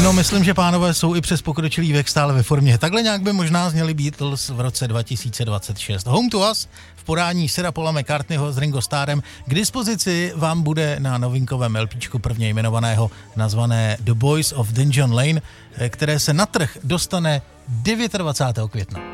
No, myslím, že pánové jsou i přes pokročilý věk stále ve formě. Takhle nějak by možná zněli Beatles v roce 2026. Home to Us v podání Sira Paula McCartneyho s Ringo Starrem k dispozici vám bude na novinkovém LPčku prvně jmenovaného, nazvané The Boys of Dungeon Lane, které se na trh dostane 29. května.